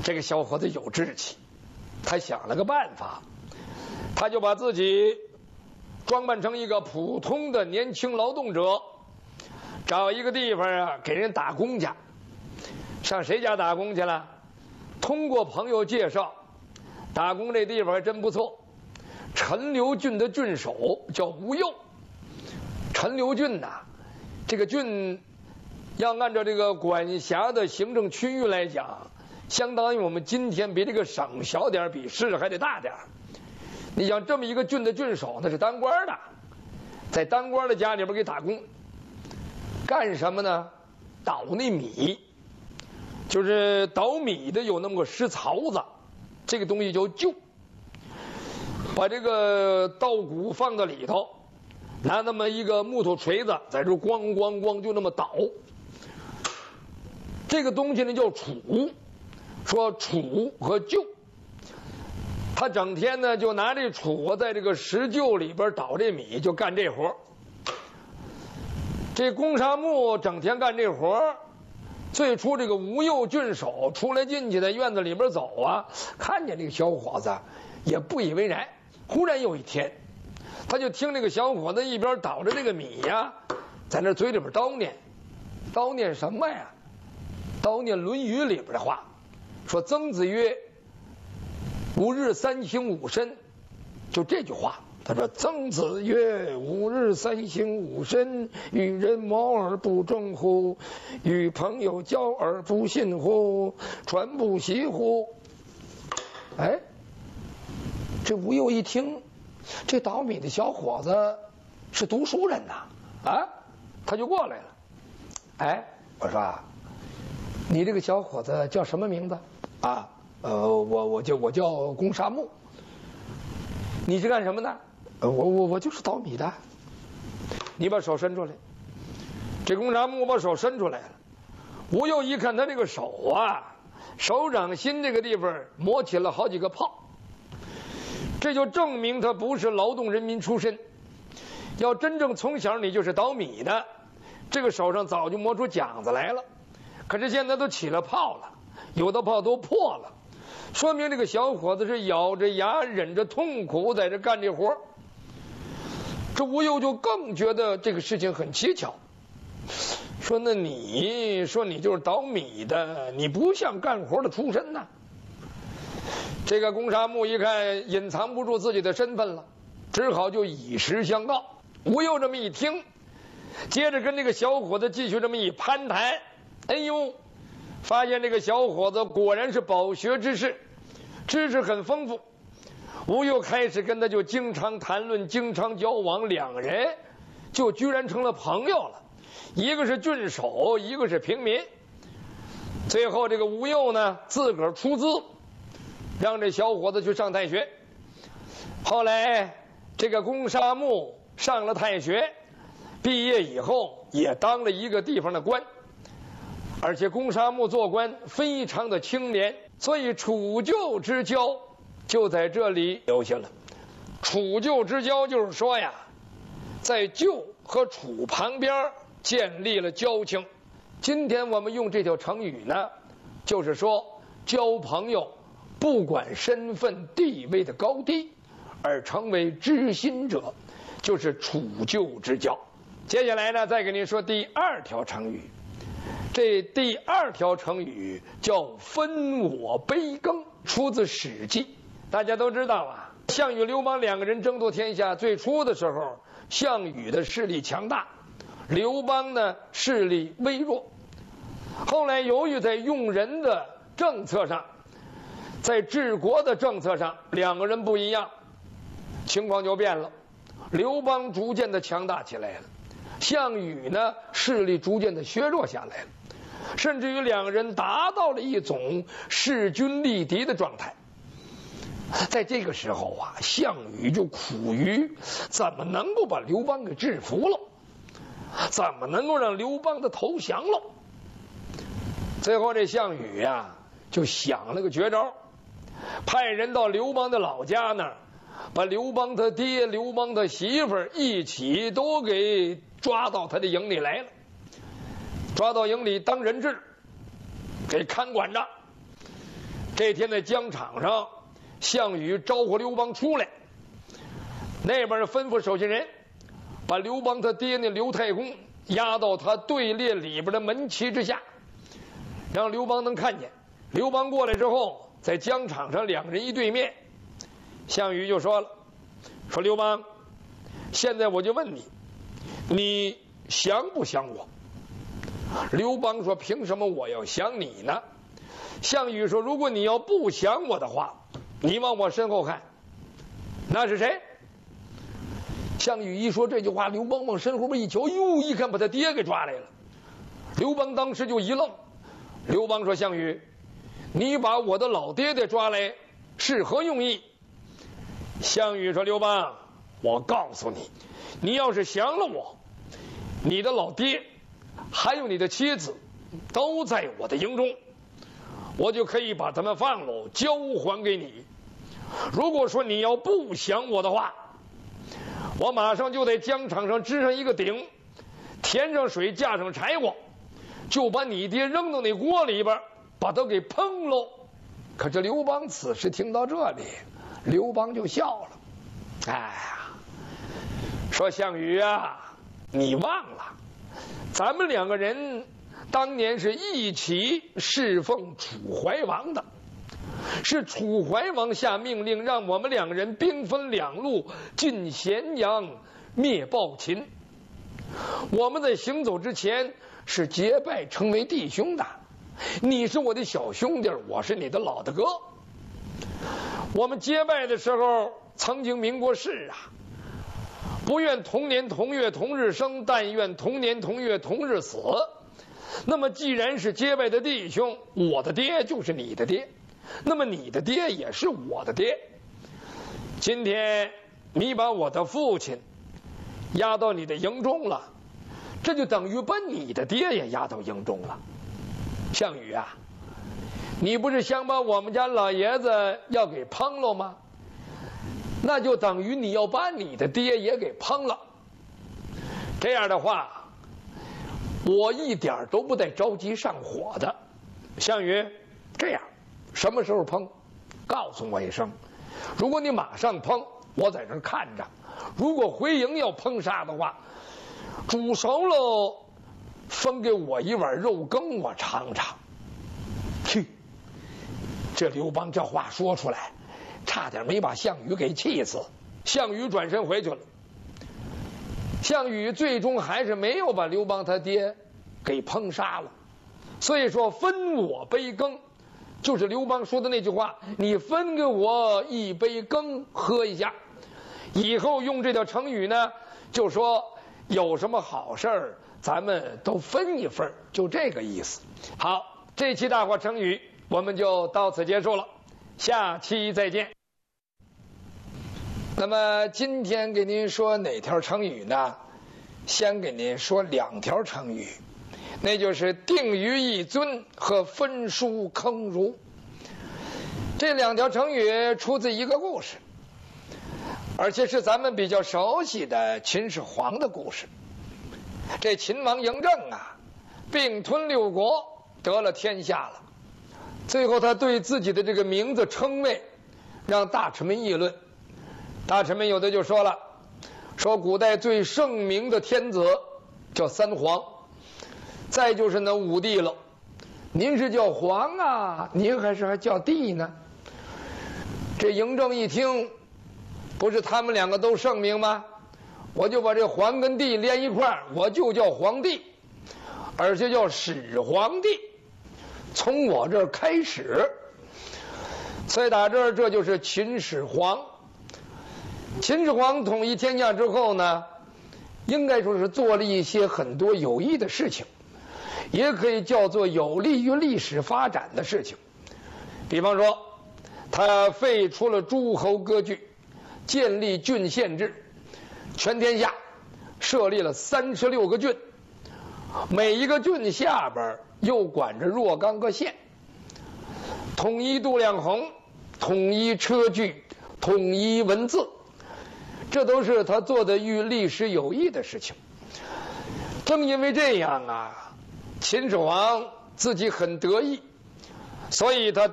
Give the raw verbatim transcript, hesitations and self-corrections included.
这个小伙子有志气，他想了个办法，他就把自己装扮成一个普通的年轻劳动者，找一个地方啊给人打工去。上谁家打工去了？通过朋友介绍，打工这地方还真不错。陈留郡的郡守叫吴佑。陈留郡呐、啊，这个郡要按照这个管辖的行政区域来讲，相当于我们今天比这个省小点，比市还得大点。你想这么一个郡的郡守，那是当官的，在当官的家里边给打工，干什么呢？倒那米，就是倒米的有那么个石槽子，这个东西叫臼，把这个稻谷放到里头，拿那么一个木头锤子在这咣咣咣就那么捣，这个东西呢叫杵，说杵和臼。他整天呢就拿这杵在这个石臼里边捣这米，就干这活。这公沙木整天干这活，最初这个吴佑郡守出来进去在院子里边走啊，看见这个小伙子也不以为然。忽然有一天，他就听这个小伙子一边捣着这个米呀，在那嘴里边叨念，叨念什么呀？叨念《论语》里边的话，说曾子曰：“吾日三省吾身。”就这句话，他说：“曾子曰：‘吾日三省吾身，与人谋而不忠乎？与朋友交而不信乎？传不习乎？’”哎，这吴佑一听，这捣米的小伙子是读书人呐，啊，他就过来了。哎，我说啊，你这个小伙子叫什么名字啊？呃，我我就我叫公沙木。你是干什么的？呃，我我我就是捣米的。你把手伸出来。这公沙木把手伸出来了。吴佑一看他这个手啊，手掌心这个地方磨起了好几个泡，这就证明他不是劳动人民出身。要真正从小你就是捣米的，这个手上早就磨出茧子来了。可是现在都起了泡了，有的泡都破了，说明这个小伙子是咬着牙忍着痛苦在这干这活。这吴佑就更觉得这个事情很蹊跷，说那你说你就是捣米的，你不像干活的出身呐。这个公沙木一看隐藏不住自己的身份了，只好就以实相告。吴佑这么一听，接着跟这个小伙子继续这么一攀谈，哎呦，发现这个小伙子果然是饱学之士，知识很丰富。吴佑开始跟他就经常谈论，经常交往，两人就居然成了朋友了。一个是郡守，一个是平民。最后这个吴佑呢，自个儿出资让这小伙子去上太学。后来这个公沙木上了太学，毕业以后也当了一个地方的官，而且公沙木做官非常的清廉，所以楚旧之交就在这里留下了。楚旧之交就是说呀，在旧和楚旁边建立了交情。今天我们用这条成语呢，就是说交朋友不管身份地位的高低，而成为知心者，就是楚旧之交。接下来呢，再给您说第二条成语。这第二条成语叫分我卑庚，出自《史记》。大家都知道啊，项羽、刘邦两个人争夺天下，最初的时候，项羽的势力强大，刘邦呢势力微弱。后来由于在用人的政策上，在治国的政策上，两个人不一样，情况就变了。刘邦逐渐的强大起来了，项羽呢势力逐渐的削弱下来了，甚至于两个人达到了一种势均力敌的状态。在这个时候啊，项羽就苦于怎么能够把刘邦给制服了，怎么能够让刘邦的投降了。最后这项羽啊就想了个绝招，派人到刘邦的老家那儿，把刘邦他爹、刘邦他媳妇儿一起都给抓到他的营里来了，抓到营里当人质，给看管着。 这天在疆场上，项羽招呼刘邦出来，那边吩咐手下人把刘邦他爹那刘太公押到他队列里边的门旗之下，让刘邦能看见。刘邦过来之后，在疆场上两人一对面，项羽就说了：“说刘邦，现在我就问你，你想不想我？”刘邦说：“凭什么我要想你呢？”项羽说：“如果你要不想我的话，你往我身后看，那是谁？”项羽一说这句话，刘邦往身后边一瞧，哟，一看把他爹给抓来了。刘邦当时就一愣。刘邦说：“项羽，你把我的老爹爹抓来是何用意？”项羽说：“刘邦，我告诉你，你要是降了我，你的老爹还有你的妻子都在我的营中，我就可以把他们放了，交还给你。如果说你要不降我的话，我马上就在疆场上支上一个鼎，填上水，架上柴火，就把你爹扔到那锅里边，把他给烹喽。”可是刘邦此时听到这里，刘邦就笑了。哎呀，说项羽啊，你忘了，咱们两个人当年是一起侍奉楚怀王的，是楚怀王下命令让我们两个人兵分两路进咸阳灭暴秦。我们在行走之前是结拜成为弟兄的，你是我的小兄弟，我是你的老大哥。我们结拜的时候曾经明过誓啊，不愿同年同月同日生，但愿同年同月同日死。那么既然是结拜的弟兄，我的爹就是你的爹，那么你的爹也是我的爹。今天你把我的父亲押到你的营中了，这就等于把你的爹也押到营中了。项羽啊，你不是想把我们家老爷子要给烹了吗？那就等于你要把你的爹也给烹了。这样的话，我一点都不带着急上火的。项羽，这样什么时候烹，告诉我一声。如果你马上烹，我在这儿看着；如果回营要烹杀的话，煮熟了分给我一碗肉羹，我尝尝。去，这刘邦这话说出来，差点没把项羽给气死。项羽转身回去了。项羽最终还是没有把刘邦他爹给烹杀了。所以说分我杯羹，就是刘邦说的那句话，你分给我一杯羹喝一下。以后用这条成语呢，就说有什么好事儿咱们都分一份，就这个意思。好，这期大话成语我们就到此结束了，下期再见。那么今天给您说哪条成语呢？先给您说两条成语，那就是定于一尊和分书坑儒。这两条成语出自一个故事，而且是咱们比较熟悉的秦始皇的故事。这秦王嬴政啊，并吞六国，得了天下了。最后他对自己的这个名字称谓，让大臣们议论。大臣们有的就说了，说古代最盛名的天子叫三皇，再就是那武帝了。您是叫皇啊，您还是还叫帝呢？这嬴政一听，不是他们两个都盛名吗？我就把这皇跟帝连一块儿，我就叫皇帝，而且叫始皇帝，从我这儿开始。所以打这儿，这就是秦始皇。秦始皇统一天下之后呢，应该说是做了一些很多有益的事情，也可以叫做有利于历史发展的事情。比方说，他废除了诸侯割据，建立郡县制，全天下设立了三十六个郡，每一个郡下边又管着若干个县，统一度量衡，统一车距，统一文字，这都是他做的与历史有益的事情。正因为这样啊，秦始皇自己很得意，所以他